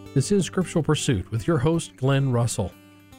is In Scriptural Pursuit with your host, Glenn Russell.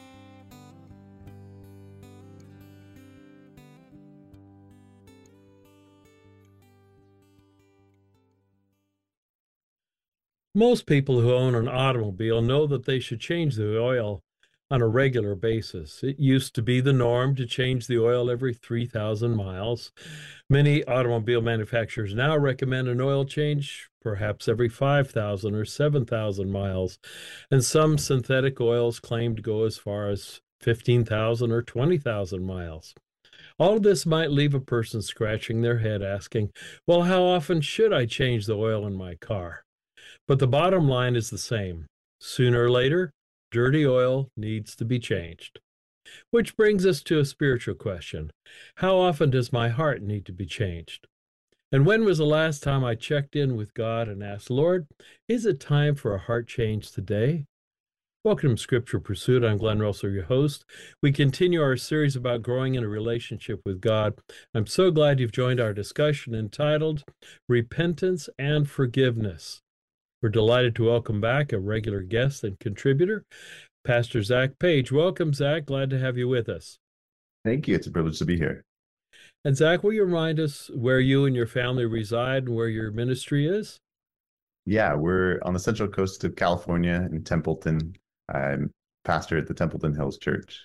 Most people who own an automobile know that they should change the oil on a regular basis. It used to be the norm to change the oil every 3,000 miles. Many automobile manufacturers now recommend an oil change perhaps every 5,000 or 7,000 miles, and some synthetic oils claim to go as far as 15,000 or 20,000 miles. All of this might leave a person scratching their head asking, well, how often should I change the oil in my car? But the bottom line is the same. Sooner or later, dirty oil needs to be changed. Which brings us to a spiritual question. How often does my heart need to be changed? And when was the last time I checked in with God and asked, Lord, is it time for a heart change today? Welcome to Scripture Pursuit. I'm Glenn Russell, your host. We continue our series about growing in a relationship with God. I'm so glad you've joined our discussion entitled Repentance and Forgiveness. We're delighted to welcome back a regular guest and contributor, Pastor Zach Page. Welcome, Zach. Glad to have you with us. Thank you. It's a privilege to be here. And Zach, will you remind us where you and your family reside and where your ministry is? Yeah, we're on the central coast of California in Templeton. I'm pastor at the Templeton Hills Church.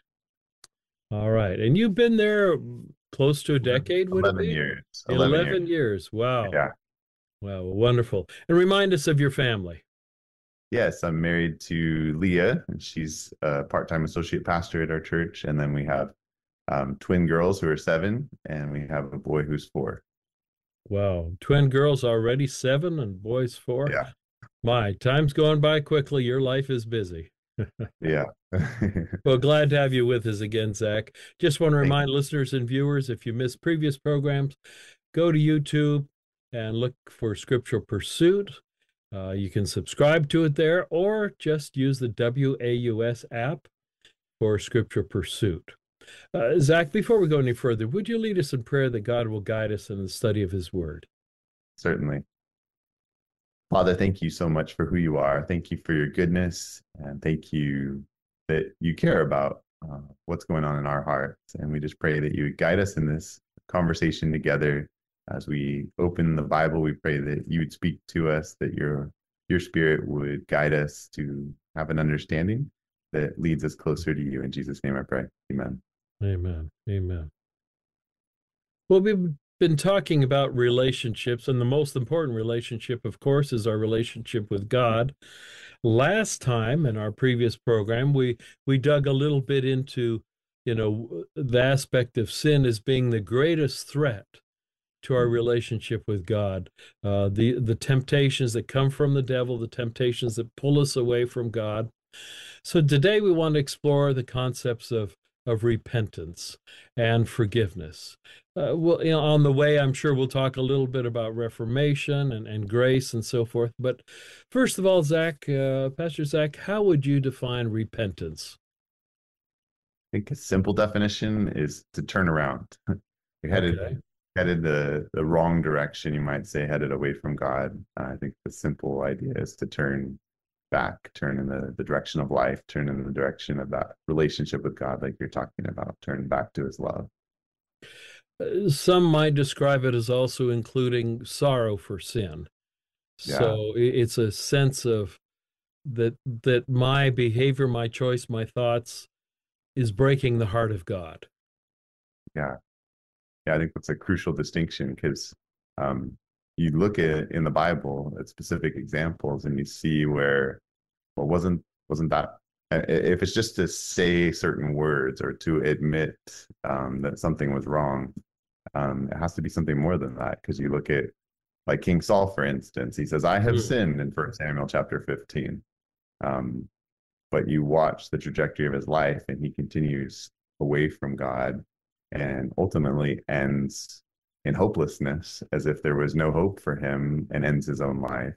All right. And you've been there close to a decade, would it be? 11 years. 11 years. Wow. Yeah. Wow, wonderful. And remind us of your family. Yes, I'm married to Leah, and she's a part-time associate pastor at our church. And then we have twin girls who are 7, and we have a boy who's 4. Wow. Twin girls already 7 and boys 4. Yeah. My, time's going by quickly. Your life is busy. Yeah. Well, glad to have you with us again, Zach. Just want to remind listeners and viewers, if you missed previous programs, go to YouTube and look for Scriptural Pursuit. You can subscribe to it there or just use the WAUS app for Scripture Pursuit. Zach, before we go any further, would you lead us in prayer that God will guide us in the study of His Word? Certainly. Father, thank you so much for who you are. Thank you for your goodness, and thank you that you care about what's going on in our hearts. And we just pray that you would guide us in this conversation together. As we open the Bible, we pray that you would speak to us, that your Spirit would guide us to have an understanding that leads us closer to you. In Jesus' name I pray. Amen. Amen. Amen. Well, we've been talking about relationships, and the most important relationship, of course, is our relationship with God. Last time in our previous program, we dug a little bit into, the aspect of sin as being the greatest threat to our relationship with God, the temptations that come from the devil, the temptations that pull us away from God. So today we want to explore the concepts of repentance and forgiveness. Well, on the way, I'm sure we'll talk a little bit about Reformation and grace and so forth. But first of all, Zach, Pastor Zach, how would you define repentance? I think a simple definition is to turn around. You're headed the wrong direction, you might say, headed away from God. I think the simple idea is to turn back, turn in the direction of life, turn in the direction of that relationship with God, like you're talking about, turn back to His love. Some might describe it as also including sorrow for sin. Yeah. So it's a sense of that my behavior, my choice, my thoughts is breaking the heart of God. Yeah. Yeah, I think that's a crucial distinction because you look at in the Bible at specific examples and you see where, well, wasn't that, if it's just to say certain words or to admit that something was wrong, it has to be something more than that. Because you look at like King Saul, for instance, he says, I have sinned in 1 Samuel chapter 15. But you watch the trajectory of his life and he continues away from God and ultimately ends in hopelessness, as if there was no hope for him, and ends his own life.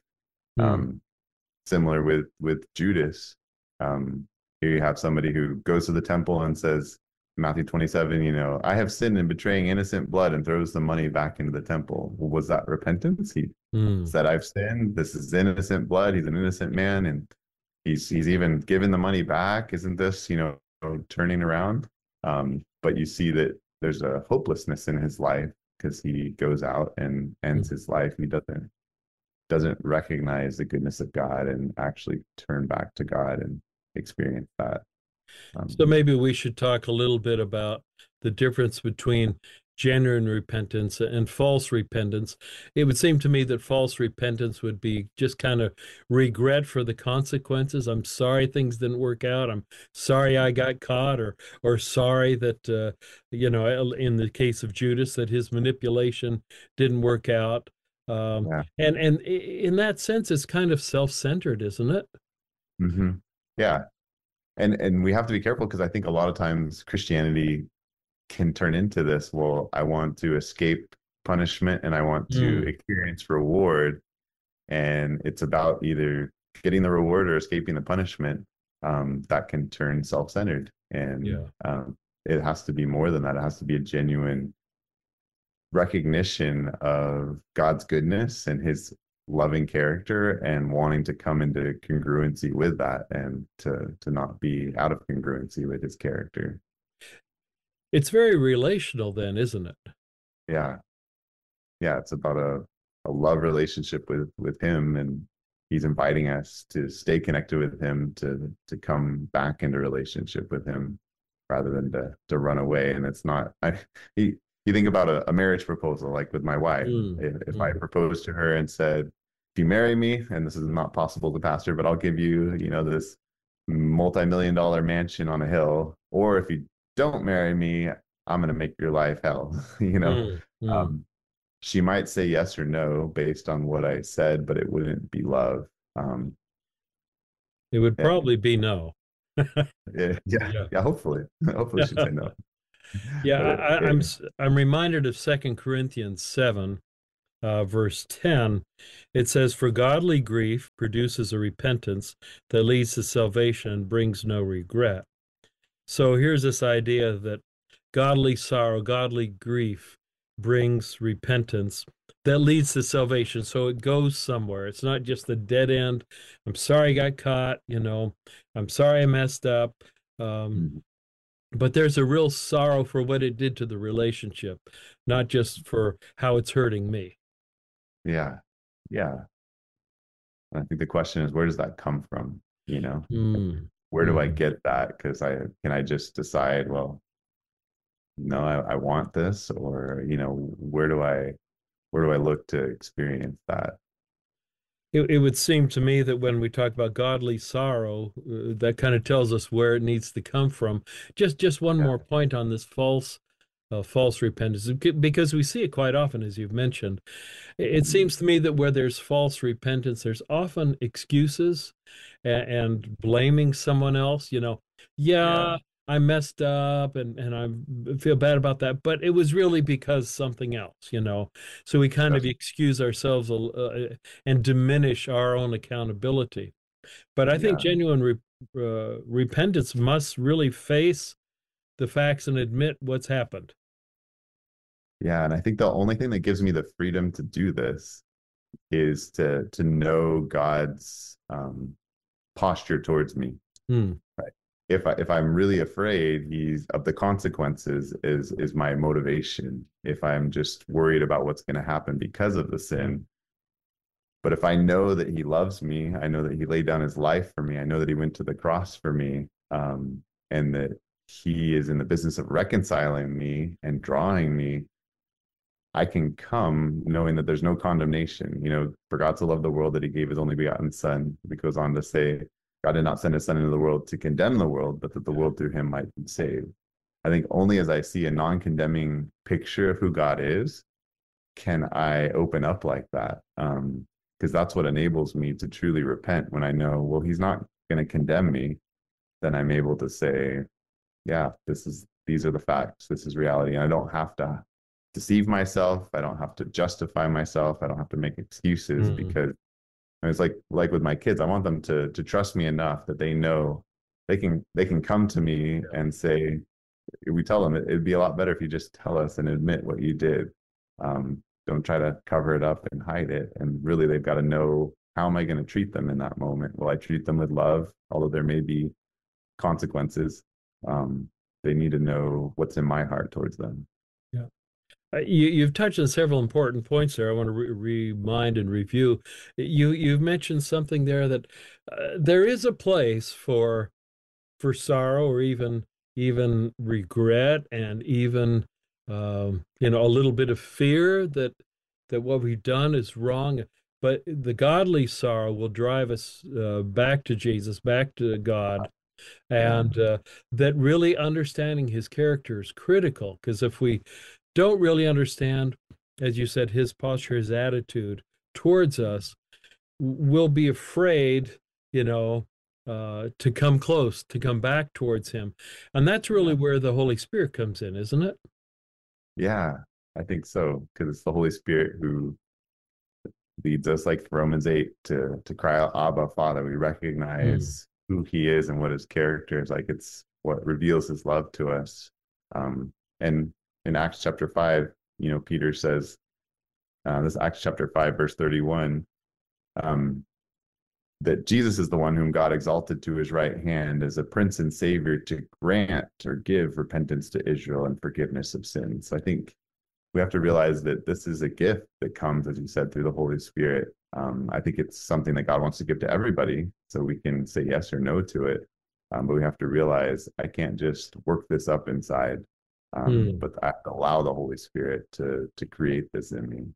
Similar with Judas. Here you have somebody who goes to the temple and says, Matthew 27, I have sinned in betraying innocent blood, and throws the money back into the temple. Well, was that repentance? He said, I've sinned. This is innocent blood. He's an innocent man. And he's even given the money back. Isn't this, turning around? But you see that there's a hopelessness in his life because he goes out and ends his life. He doesn't recognize the goodness of God and actually turn back to God and experience that. So Um, maybe we should talk a little bit about the difference between genuine repentance and false repentance. It would seem to me that false repentance would be just kind of regret for the consequences. I'm sorry things didn't work out. I'm sorry I got caught, or sorry that in the case of Judas, that his manipulation didn't work out. yeah. And in that sense, it's kind of self-centered, isn't it? hmm Yeah. And we have to be careful because I think a lot of times Christianity can turn into this, well, I want to escape punishment and I want to Mm, experience reward. And it's about either getting the reward or escaping the punishment. That can turn self-centered. And yeah. it has to be more than that. It has to be a genuine recognition of God's goodness and his loving character and wanting to come into congruency with that and to not be out of congruency with his character. It's very relational then, isn't it? Yeah. Yeah, it's about a love relationship with him, and he's inviting us to stay connected with him, to come back into relationship with him rather than to run away. And it's not you think about a marriage proposal, like with my wife. Mm, If I mm. proposed to her and said, if you marry me, and this is not possible to pastor, but I'll give you, this multi-million-dollar mansion on a hill, or if you don't marry me, I'm gonna make your life hell, Mm, mm. Um, she might say yes or no based on what I said, but it wouldn't be love. Um, It would yeah, probably be no. yeah, yeah, Yeah. yeah. Hopefully, hopefully she'd say no. Yeah, But I'm reminded of Second Corinthians 7, verse 10. It says, "For godly grief produces a repentance that leads to salvation and brings no regret." So here's this idea that godly sorrow, godly grief brings repentance that leads to salvation. So it goes somewhere. It's not just the dead end. I'm sorry I got caught, I'm sorry I messed up. Um, mm, but there's a real sorrow for what it did to the relationship, not just for how it's hurting me. yeah, yeah. And I think the question is, where does that come from? Mm, Where do I mm. get that? Because I just decide, well, no, I want this, or where do I look to experience that? It would seem to me that when we talk about godly sorrow, that kind of tells us where it needs to come from. Just one Yeah. more point on this false repentance, because we see it quite often, as you've mentioned. It Mm, seems to me that where there's false repentance, there's often excuses and blaming someone else. yeah, Yeah, I messed up and I feel bad about that, but it was really because something else. So we kind of that's excuse ourselves and diminish our own accountability. But I think yeah. genuine repentance must really face the facts and admit what's happened. Yeah, and I think the only thing that gives me the freedom to do this is to know God's posture towards me. Hmm. Right. If I'm really afraid, he's of the consequences is my motivation. If I'm just worried about what's going to happen because of the sin, but if I know that he loves me, I know that he laid down his life for me, I know that he went to the cross for me, and that he is in the business of reconciling me and drawing me, I can come knowing that there's no condemnation. For God to love the world that he gave his only begotten son. It goes on to say, God did not send his son into the world to condemn the world, but that the world through him might be saved. I think only as I see a non-condemning picture of who God is, can I open up like that. Because that's what enables me to truly repent when I know, well, he's not going to condemn me. Then I'm able to say, yeah, these are the facts. This is reality. And I don't have to deceive myself. I don't have to justify myself. I don't have to make excuses Hmm. because it's like with my kids, I want them to trust me enough that they know they can come to me and say, we tell them it'd be a lot better if you just tell us and admit what you did. Don't try to cover it up and hide it. And really, they've got to know how am I going to treat them in that moment? Will I treat them with love, although there may be consequences? Um, they need to know what's in my heart towards them. Yeah. You've touched on several important points there. I want to remind and review. You've mentioned something there that there is a place for sorrow, or even regret, and even a little bit of fear that what we've done is wrong. But the godly sorrow will drive us back to Jesus, back to God, Yeah. and that really understanding his character is critical. Because if we don't really understand, as you said, his posture, his attitude towards us, we'll be afraid, you know, to come close, to come back towards him. And that's really Yeah. where the Holy Spirit comes in, isn't it? Yeah, I think so, because it's the Holy Spirit who leads us, like Romans 8, to cry out, Abba, Father. We Mm. recognize who he is and what his character is like. It's what reveals his love to us. And in Acts chapter 5, Peter says, this Acts chapter 5, verse 31, um, that Jesus is the one whom God exalted to his right hand as a prince and savior to grant or give repentance to Israel and forgiveness of sins. So I think we have to realize that this is a gift that comes, as you said, through the Holy Spirit. I think it's something that God wants to give to everybody, so we can say yes or no to it. But we have to realize I can't just work this up inside, Mm. but I have to allow the Holy Spirit to create this in me.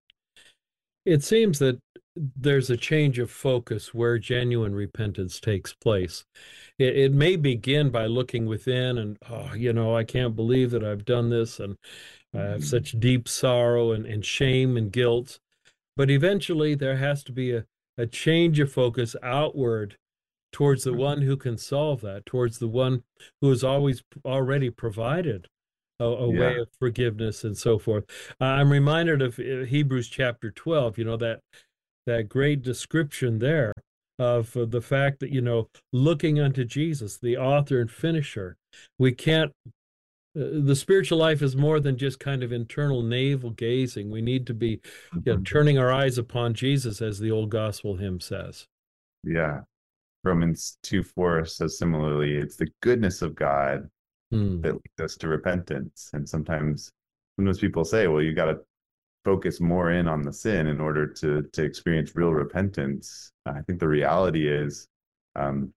It seems that there's a change of focus where genuine repentance takes place. It may begin by looking within and, oh, I can't believe that I've done this, and I have Mhm. such deep sorrow and shame and guilt. But eventually there has to be a change of focus outward towards the one who can solve that, towards the one who has always already provided a way Yeah, of forgiveness and so forth. I'm reminded of Hebrews chapter 12, that great description there of the fact that, looking unto Jesus, the author and finisher, we can't the spiritual life is more than just kind of internal navel gazing. We need to be, mhm. turning our eyes upon Jesus, as the old gospel hymn says. Yeah. Romans 2:4 says similarly, it's the goodness of God Hmm. that leads us to repentance. And sometimes people say, well, you got to focus more in on the sin in order to experience real repentance. I think the reality is, um,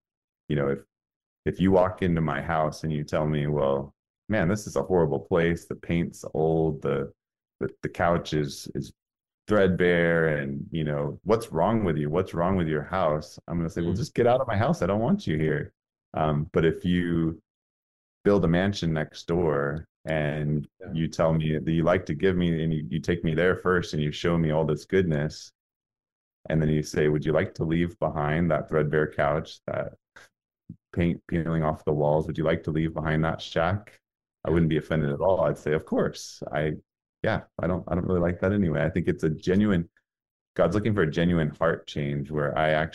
if you walk into my house and you tell me, well, man, this is a horrible place. The paint's old. The couch is threadbare, and what's wrong with you? What's wrong with your house? I'm going to say, well, Hmm. just get out of my house. I don't want you here. But if you build a mansion next door and Yeah. you tell me that you like to give me, and you take me there first and you show me all this goodness, and then you say, would you like to leave behind that threadbare couch, that paint peeling off the walls? Would you like to leave behind that shack? I Yeah. wouldn't be offended at all. I'd say, of course. Yeah, I don't really like that anyway. I think it's a genuine, God's looking for a genuine heart change where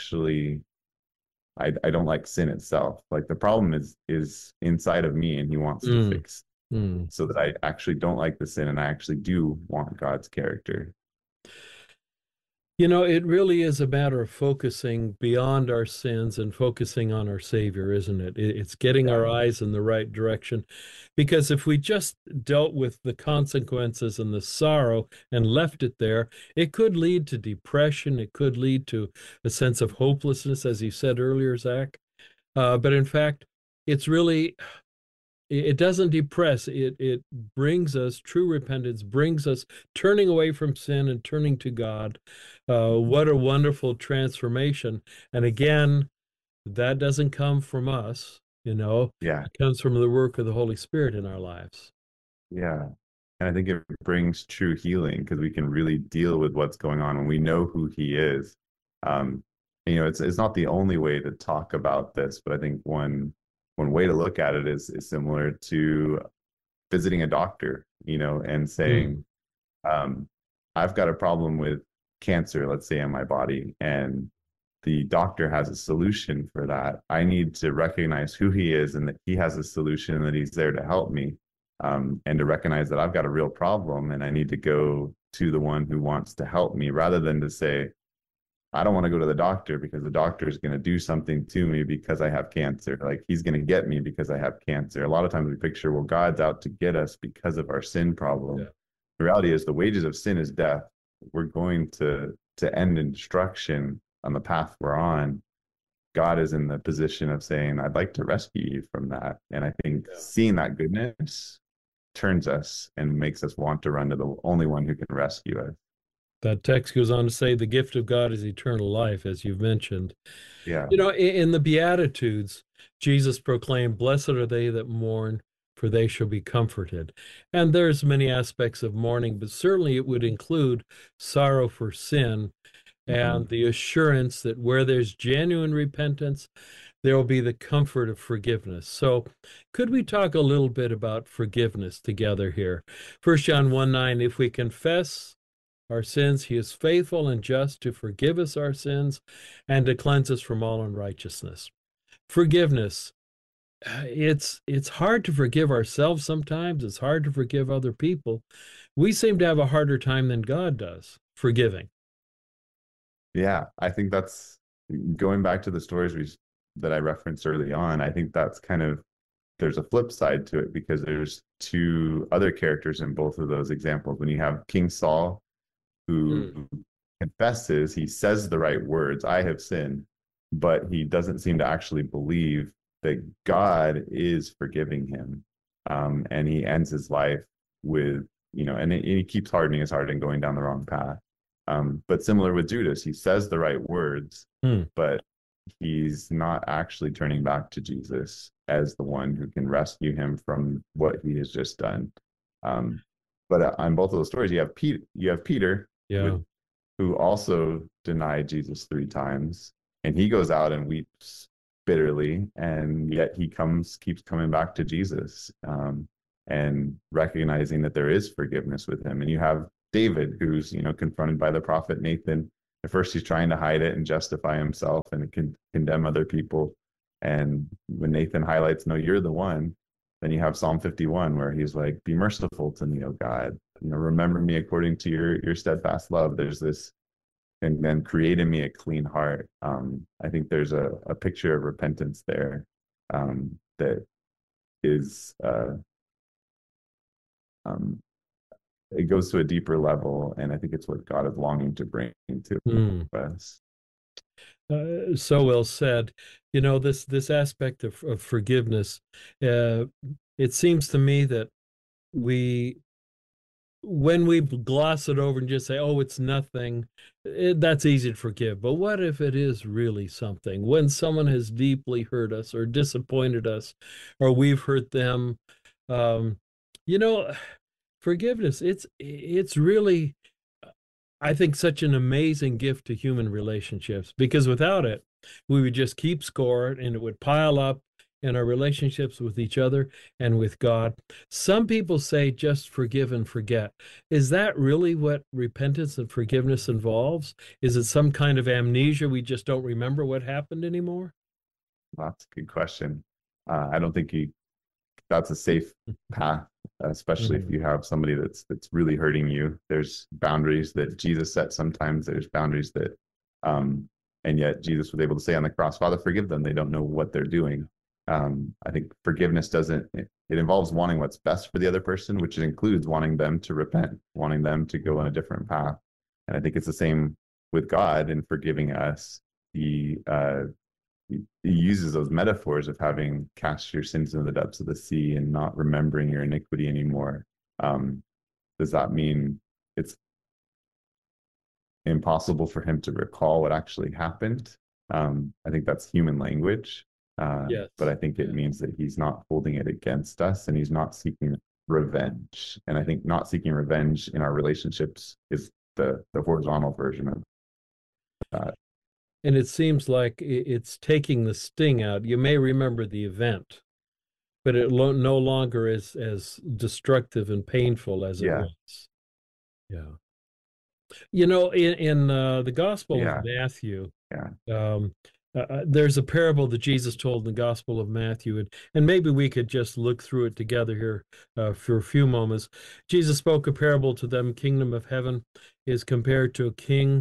I don't like sin itself. Like the problem is inside of me, and he wants to Hmm. fix Hmm. so that I actually don't like the sin and I actually do want God's character. It really is a matter of focusing beyond our sins and focusing on our Savior, isn't it? It's getting Yeah. our eyes in the right direction. Because if we just dealt with the consequences and the sorrow and left it there, it could lead to depression. It could lead to a sense of hopelessness, as you said earlier, Zach. But in fact, it's really it doesn't depress. It brings us true repentance, brings us turning away from sin and turning to God. What a wonderful transformation. And again, that doesn't come from us, Yeah. it comes from the work of the Holy Spirit in our lives. Yeah. And I think it brings true healing because we can really deal with what's going on when we know who he is. Um, it's not the only way to talk about this, but I think one way to look at it is similar to visiting a doctor, and Mm. saying, um, I've got a problem with cancer, let's say, in my body, and the doctor has a solution for that. I need to recognize who he is and that he has a solution and that he's there to help me. And to recognize that I've got a real problem and I need to go to the one who wants to help me rather than to say, I don't want to go to the doctor because the doctor is going to do something to me because I have cancer. Like he's going to get me because I have cancer. A lot of times we picture, well, God's out to get us because of our sin Yeah. problem. The reality is the wages of sin is death. We're going to end in destruction on the path we're on. God is in the position of saying, I'd like to rescue you from that. And I think Yeah. seeing that goodness turns us and makes us want to run to the only one who can rescue us. That text goes on to say the gift of God is eternal life, as you've mentioned. Yeah. You know, in the Beatitudes, Jesus proclaimed, "Blessed are they that mourn, for they shall be comforted." And there's many aspects of mourning, but certainly it would include sorrow for sin Mm-hmm. and the assurance that where there's genuine repentance, there will be the comfort of forgiveness. So, could we talk a little bit about forgiveness together here? 1 John 1:9, if we confess our sins, he is faithful and just to forgive us our sins and to cleanse us from all unrighteousness. Forgiveness. It's hard to forgive ourselves sometimes. It's hard to forgive other people. We seem to have a harder time than God does forgiving. Yeah, I think that's going back to the stories that I referenced early on. I think that's kind of there's a flip side to it because there's two other characters in both of those examples. When you have King Saul, who Mm. confesses, he says the right words, I have sinned, but he doesn't seem to actually believe that God is forgiving him. And he ends his life with, and he keeps hardening his heart and going down the wrong path. But similar with Judas, he says the right words, Mm. but he's not actually turning back to Jesus as the one who can rescue him from what he has just done. Um, but on both of those stories, you have Peter Yeah. with who also denied Jesus 3 times, and he goes out and weeps bitterly, and yet keeps coming back to Jesus, and recognizing that there is forgiveness with him. And you have David, who's confronted by the prophet Nathan. At first, he's trying to hide it and justify himself and condemn other people. And when Nathan highlights, "No, you're the one," then you have Psalm 51, where he's like, "Be merciful to me, O God. Remember me according to your steadfast love." There's this, and then create in me a clean heart. I think there's a picture of repentance there, that is, um, it goes to a deeper level, and I think it's what God is longing to bring to Mm. us. So well said. You know, this aspect of forgiveness, uh, it seems to me that we when we gloss it over and just say, oh, it's nothing, that's easy to forgive. But what if it is really something? When someone has deeply hurt us or disappointed us, or we've hurt them, um, you know, forgiveness, it's really, I think, such an amazing gift to human relationships because without it, we would just keep score and it would pile up in our relationships with each other and with God. Some people say just forgive and forget. Is that really what repentance and forgiveness involves? Is it some kind of amnesia? We just don't remember what happened anymore? That's a good question. I don't think that's a safe path, especially if Mhm. you have somebody that's really hurting you. There's boundaries that Jesus set sometimes. There's boundaries that, and yet Jesus was able to say on the cross, Father, forgive them. They don't know what they're doing. I think forgiveness doesn't, it involves wanting what's best for the other person, which includes wanting them to repent, wanting them to go on a different path. And I think it's the same with God in forgiving us. He uses those metaphors of having cast your sins into the depths of the sea and not remembering your iniquity anymore. Um, does that mean it's impossible for him to recall what actually happened? I think that's human language, Yes. but I think it Yeah. means that he's not holding it against us and he's not seeking revenge. And I think not seeking revenge in our relationships is the horizontal version of that. And it seems like it's taking the sting out. You may remember the event, but it no longer is as destructive and painful as it Yeah, was. Yeah. You know, in the Gospel of yeah, Matthew, yeah. um, there's a parable that Jesus told in the Gospel of Matthew, and maybe we could just look through it together here for a few moments. Jesus spoke a parable to them. Kingdom of heaven is compared to a king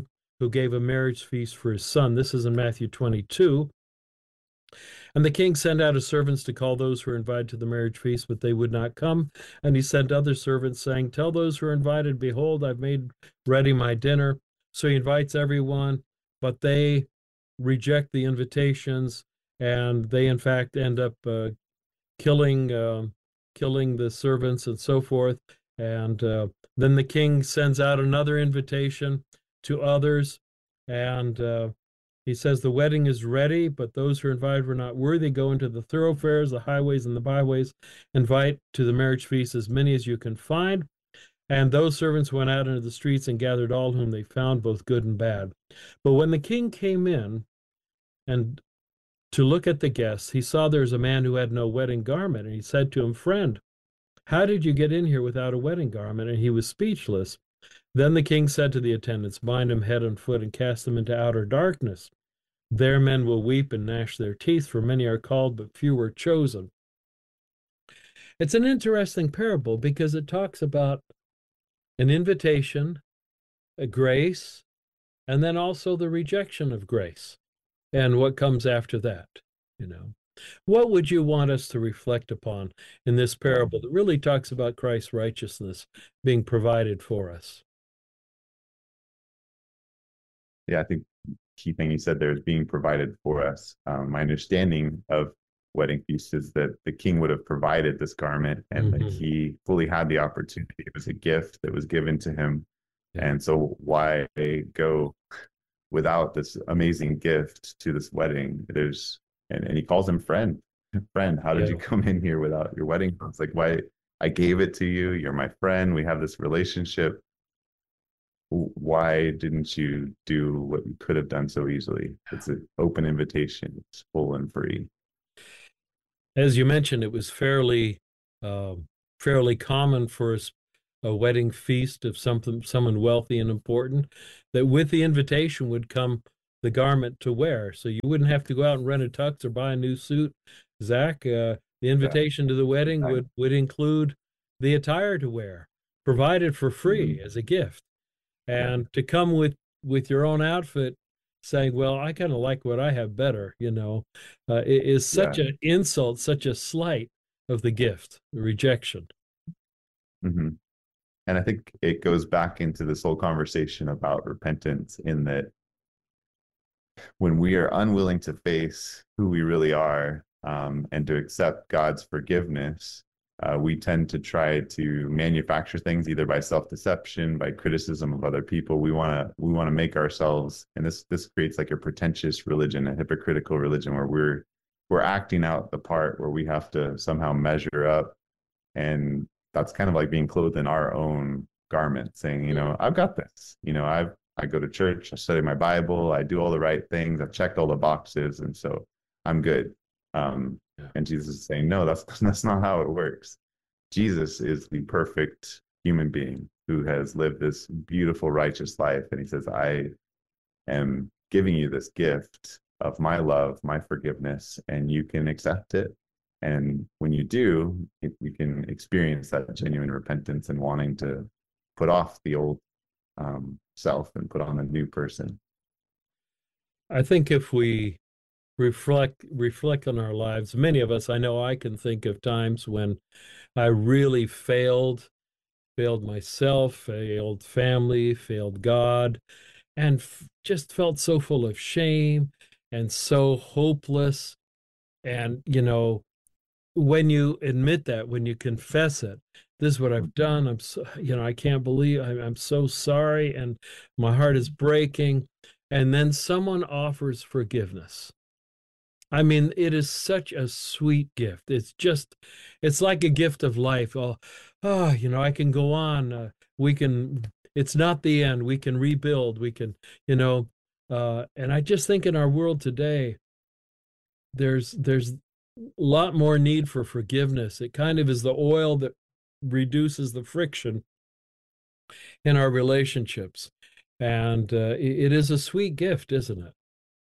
who gave a marriage feast for his son. This is in Matthew 22. And the king sent out his servants to call those who were invited to the marriage feast, but they would not come. And he sent other servants, saying, tell those who are invited, behold, I've made ready my dinner. So he invites everyone, but they reject the invitations, and they, in fact, end up killing killing the servants and so forth. And then the king sends out another invitation to others, and he says, the wedding is ready, but those who are invited were not worthy. Go into the thoroughfares, the highways, and the byways. Invite to the marriage feast as many as you can find. And those servants went out into the streets and gathered all whom they found, both good and bad. But when the king came in and to look at the guests, he saw there was a man who had no wedding garment. And he said to him, friend, how did you get in here without a wedding garment? And he was speechless. Then the king said to the attendants, bind him head and foot and cast him into outer darkness. There men will weep and gnash their teeth, for many are called, but few are chosen. It's an interesting parable because it talks about an invitation, a grace, and then also the rejection of grace and what comes after that, you know. What would you want us to reflect upon in this parable that really talks about Christ's righteousness being provided for us? Yeah, I think key thing you said there is being provided for us. My understanding of wedding feast is that the king would have provided this garment and that he fully had the opportunity. It was a gift that was given to him. Yeah. And so why go without this amazing gift to this wedding? And he calls him friend. Friend, how did you come in here without your wedding? It's like, why? I gave it to you. You're my friend. We have this relationship. Why didn't you do what you could have done so easily? It's an open invitation. It's full and free. As you mentioned, it was fairly common for a wedding feast of someone wealthy and important, that with the invitation would come the garment to wear. So you wouldn't have to go out and rent a tux or buy a new suit. Zach, the invitation to the wedding would include the attire to wear, provided for free as a gift. And to come with your own outfit saying, well, I kind of like what I have better, you know, it is such an insult, such a slight of the gift, the rejection. Mm-hmm. And I think it goes back into this whole conversation about repentance, in that when we are unwilling to face who we really are, and to accept God's forgiveness, we tend to try to manufacture things either by self-deception, by criticism of other people. We want to make ourselves, and this creates like a pretentious religion, a hypocritical religion, where we're acting out the part, where we have to somehow measure up. And that's kind of like being clothed in our own garment, saying, you know, I've got this. You know, I go to church, I study my Bible, I do all the right things, I've checked all the boxes, and so I'm good. And Jesus is saying, no, that's not how it works. Jesus is the perfect human being who has lived this beautiful, righteous life. And he says, I am giving you this gift of my love, my forgiveness, and you can accept it. And when you do, you can experience that genuine repentance and wanting to put off the old self and put on a new person. I think if we reflect on our lives, many of us, I know I can think of times when I really failed myself, failed family, failed God, and just felt so full of shame and so hopeless. And, you know, when you admit that, when you confess it, this is what I've done. I'm so, you know, I can't believe I'm so sorry, and my heart is breaking. And then someone offers forgiveness. I mean, it is such a sweet gift. It's like a gift of life. You know, I can go on. It's not the end. We can rebuild. We can, you know, and I just think in our world today, there's a lot more need for forgiveness. It kind of is the oil that reduces the friction in our relationships. And it is a sweet gift, isn't it?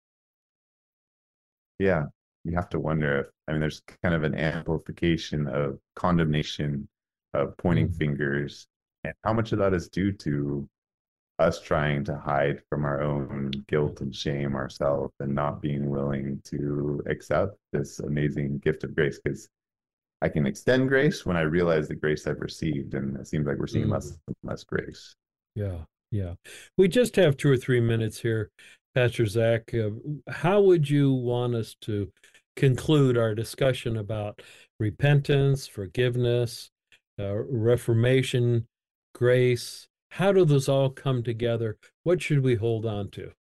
Yeah, you have to wonder if, I mean, there's kind of an amplification of condemnation, of pointing fingers, and how much of that is due to us trying to hide from our own guilt and shame ourselves and not being willing to accept this amazing gift of grace. Because I can extend grace when I realize the grace I've received, and it seems like we're seeing less and less grace. Yeah, yeah. We just have 2 or 3 minutes here, Pastor Zach. How would you want us to conclude our discussion about repentance, forgiveness, reformation, grace? How do those all come together? What should we hold on to?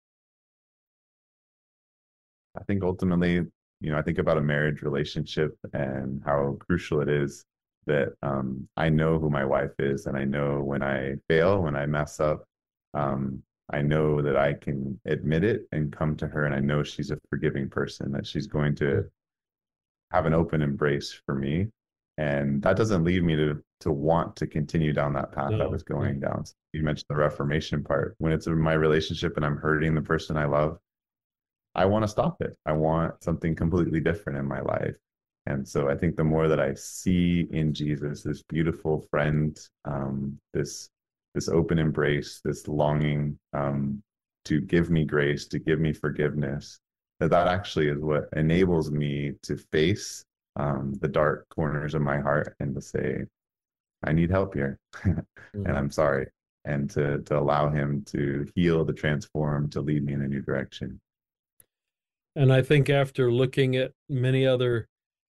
I think ultimately, I think about a marriage relationship and how crucial it is that I know who my wife is, and I know when I fail, when I mess up, I know that I can admit it and come to her, and I know she's a forgiving person, that she's going to have an open embrace for me. And that doesn't lead me to want to continue down that path I was going down. So you mentioned the reformation part. When it's in my relationship and I'm hurting the person I love, I want to stop it. I want something completely different in my life. And so I think the more that I see in Jesus, this beautiful friend, this open embrace, this longing to give me grace, to give me forgiveness, that actually is what enables me to face the dark corners of my heart and to say, I need help here, and I'm sorry, and to allow him to heal, to transform, to lead me in a new direction. And I think after looking at many other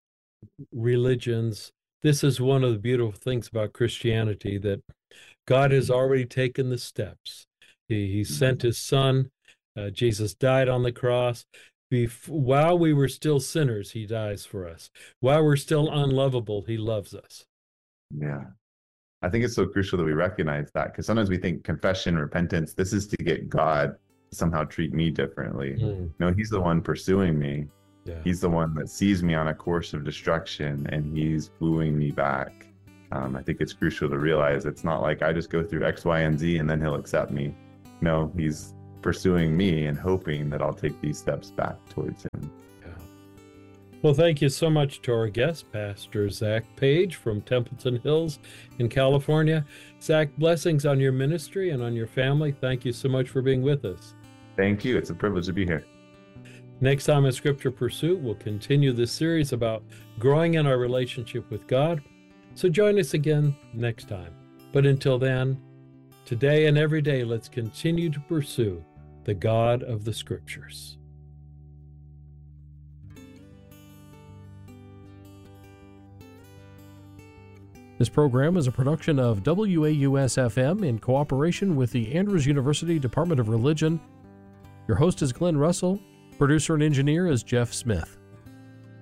religions, this is one of the beautiful things about Christianity, that God has already taken the steps. He sent his son. Jesus died on the cross. While we were still sinners, he dies for us. While we're still unlovable, he loves us. Yeah. I think it's so crucial that we recognize that, because sometimes we think confession, repentance, this is to get God to somehow treat me differently. No, he's the one pursuing me. Yeah. He's the one that sees me on a course of destruction, and he's wooing me back. I think it's crucial to realize it's not like I just go through X, Y, and Z and then he'll accept me. No, he's pursuing me and hoping that I'll take these steps back towards him. Yeah. Well, thank you so much to our guest, Pastor Zach Page from Templeton Hills in California. Zach, blessings on your ministry and on your family. Thank you so much for being with us. Thank you. It's a privilege to be here. Next time in Scripture Pursuit, we'll continue this series about growing in our relationship with God. So join us again next time. But until then, today and every day, let's continue to pursue the God of the Scriptures. This program is a production of WAUS-FM in cooperation with the Andrews University Department of Religion. Your host is Glenn Russell. Producer and engineer is Jeff Smith.